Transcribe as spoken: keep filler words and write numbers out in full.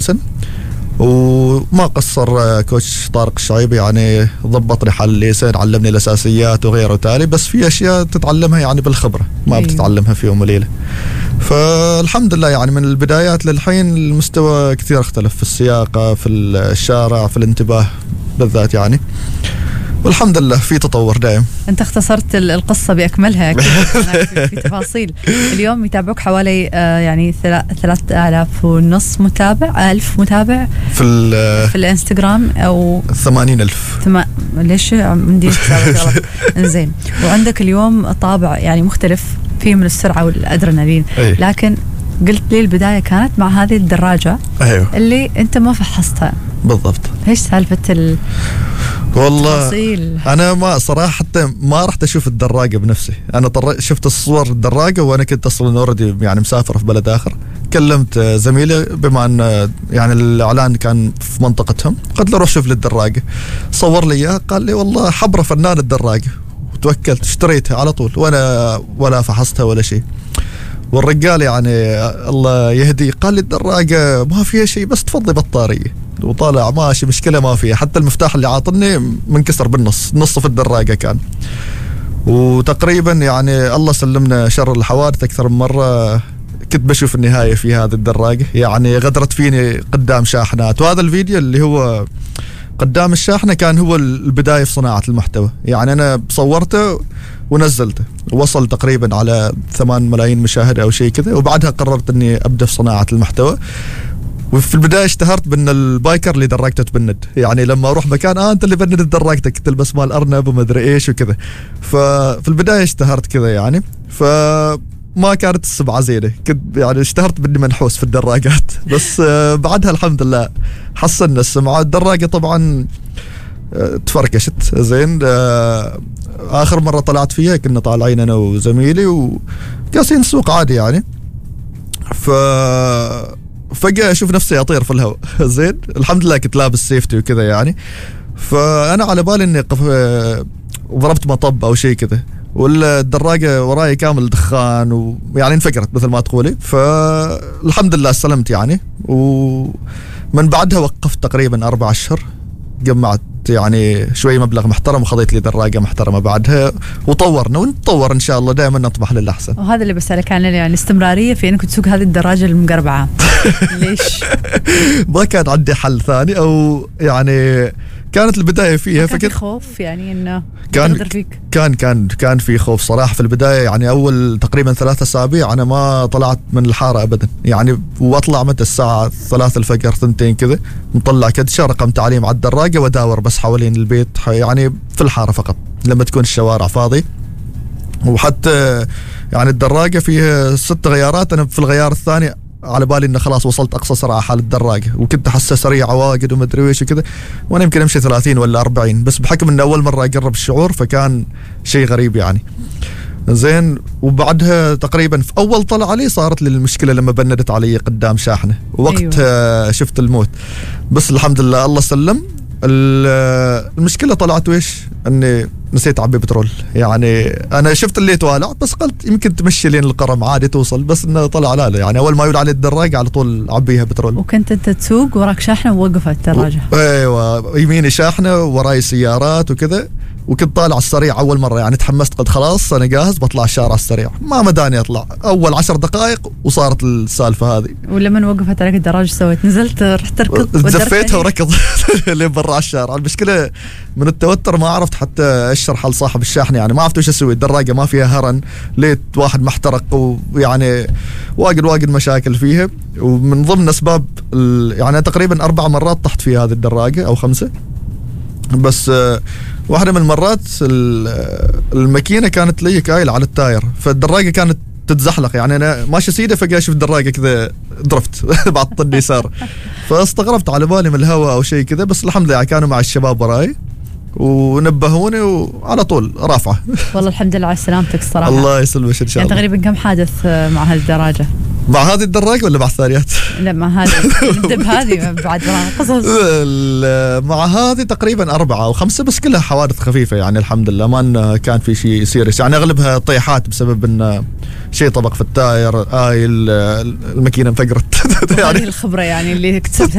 الحسن. وما قصر كوتش طارق الشعيبي، يعني ضبط لي حل الليسن، علمني الأساسيات وغيره تالي، بس في أشياء تتعلمها يعني بالخبرة، ما أيوه. بتتعلمها في يوم وليلة. فالحمد لله يعني من البدايات للحين المستوى كثير اختلف في السياقة، في الشارع، في الانتباه بالذات يعني، والحمد لله في تطور دائم. أنت اختصرت القصة بأكملها في, في تفاصيل. اليوم يتابعوك حوالي آه يعني ثلاثة آلاف ونص متابع، ألف متابع في في الانستغرام أو ثمانين ألف. ثم ليش عندي غلط؟ إنزين، وعندك اليوم طابع يعني مختلف فيه من السرعة والأدرينالين. أيه. لكن قلت لي البداية كانت مع هذه الدراجة. أيوه. اللي أنت ما فحصتها بالضبط. ايش سالفة ال والله التفاصيل؟ انا ما صراحه حتى ما رحت اشوف الدراجه بنفسي، انا طر... شفت الصور الدراجه وانا كنت اصلا اوريدي يعني مسافر في بلد اخر. كلمت زميلي بما ان يعني الاعلان كان في منطقتهم، قلت له روح شوف لي الدراجه، صور لي اياها، قال لي والله حبره فنان الدراجه، وتوكلت اشتريتها على طول، وانا ولا فحصتها ولا شيء. والرجال يعني الله يهدي قال لي الدراجه ما فيها شيء بس تفضي بطاريه، وطالع ماشي مشكلة ما فيها، حتى المفتاح اللي عاطني منكسر بالنص، نص في الدراجة كان. وتقريبا يعني الله سلمنا شر الحوادث أكثر من مرة كنت بشوف النهاية في هذه الدراجة، يعني غدرت فيني قدام شاحنات. وهذا الفيديو اللي هو قدام الشاحنة كان هو البداية في صناعة المحتوى، يعني أنا صورته ونزلته وصل تقريبا على ثمان ملايين مشاهدة أو شيء كذا، وبعدها قررت أني أبدأ في صناعة المحتوى. وفي البداية اشتهرت بأن البايكر اللي دراجته تبند، يعني لما أروح مكان آه أنت اللي بندت دراجتك، تلبس مال أرنب وما أدري إيش وكذا. ففي البداية اشتهرت كذا يعني، فما كانت السمعة زينة، كنت يعني اشتهرت بأني منحوس في الدراجات. بس آه بعدها الحمد لله حسنا السمعة. الدراجة طبعا آه تفركشت زين. آه آخر مرة طلعت فيها كنا طالعين أنا وزميلي وقاسين السوق عادي يعني، ف فجأة أشوف نفسي أطير في الهواء زين. الحمد لله كنت لابس سيفتي وكذا يعني، فأنا على بالي إني قف... ضربت مطب أو شيء كذا، والدراجة وراي كامل دخان ويعني انفجرت مثل ما تقولي. فالحمد لله سلمت يعني، ومن بعدها وقفت تقريبا أربع أشهر، جمعت يعني شوي مبلغ محترم وخذيت لي دراجة محترمة بعدها، وطورنا ونتطور إن شاء الله، دائما نطمح للأحسن. وهذا اللي بسألك عنه يعني الاستمرارية في أنك تسوق هذه الدراجة المقربعة. ليش؟ ما كان عندي حل ثاني، أو يعني كانت البداية فيها فكان في خوف يعني إنه كان فيك. كان كان كان في خوف صراحة في البداية، يعني أول تقريبا ثلاثة أسابيع أنا ما طلعت من الحارة أبدا يعني، وأطلع متى الساعة ثلاثة الفجر ثنتين كذا، مطلع كدشة رقم تعليم على الدراجة وداور بس حوالين البيت يعني في الحارة فقط لما تكون الشوارع فاضي. وحتى يعني الدراجة فيها ست غيارات، أنا في الغيار الثاني على بالي انه خلاص وصلت اقصى سرعه حال الدراجه، وكنت احسها سريعه واجد وما ادري ايش وكذا، وانا يمكن امشي ثلاثين ولا أربعين، بس بحكم انه اول مره اقرب الشعور فكان شيء غريب يعني زين. وبعدها تقريبا في اول طلعه لي صارت لي المشكله لما بندت علي قدام شاحنه، وقتها أيوة. شفت الموت، بس الحمد لله الله سلم. المشكله طلعت ويش اني نسيت اعبي بترول، يعني انا شفت اللي توالع بس قلت يمكن تمشي لين القرم عادي توصل، بس انه طلع لا لا يعني اول ما يقول علي الدراجه على طول عبيها بترول. وكنت انت تسوق وراك شاحنه ووقفت الدراجه؟ ايوه يميني شاحنه وراي سيارات وكذا، وكنت طالع السريع اول مره يعني تحمست، قلت خلاص انا جاهز بطلع الشارع السريع، ما مداني اطلع اول عشر دقائق وصارت السالفه هذه. ولما وقفت عليك الدراجه سويت؟ نزلت رحت تركض زفيتها وركض لين برا الشارع. المشكله من التوتر ما عرفت حتى اشرح لصاحب الشاحنه، يعني ما عرفت وش اسوي، الدراجه ما فيها هرن، ليت واحد محترق ويعني واجد واجد مشاكل فيها. ومن ضمن اسباب يعني تقريبا اربع مرات طحت في هذه الدراجه او خمسه، بس واحدة من المرات الماكينة كانت لي كايل على التاير، فالدراجة كانت تتزحلق، يعني أنا ماشي سيدة فجأة أشوف الدراجة كذا درفت بعد طن يسار، فاستغربت على بالي من الهواء أو شيء كذا، بس الحمد لله كانوا مع الشباب وراي ونبهوني وعلى طول رافعة. والله الحمد لله على سلامتك الصراحة. الله يسلمك إن شاء الله. يعني تقريبا كم حادث مع هذه الدراجة؟ مع هذه الدراجة ولا مع الثانيات؟ لا مع هذه نبدأ بهذه بعد قصص. مع هذه تقريبا أربعة أو خمسة، بس كلها حوادث خفيفة يعني الحمد لله، ما أن كان في شيء سيريس، يعني أغلبها طيحات بسبب أن شيء طبق في التاير، آي الماكينة انفجرت. يعني الخبرة يعني اللي اكتسبتها